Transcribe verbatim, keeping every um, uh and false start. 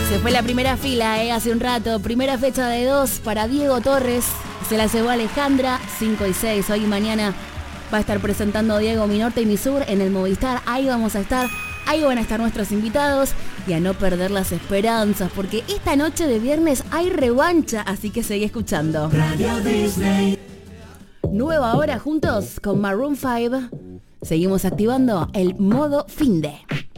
Se fue la primera fila, eh, hace un rato. Primera fecha de dos para Diego Torres. Se la llevó Alejandra, cinco y seis. Hoy y mañana va a estar presentando Diego Mi Norte y Mi Sur en el Movistar. Ahí vamos a estar. Ahí van a estar nuestros invitados. Y a no perder las esperanzas, porque esta noche de viernes hay revancha. Así que seguí escuchando. Radio Disney. Nueva hora juntos con Maroon cinco. Seguimos activando el modo finde.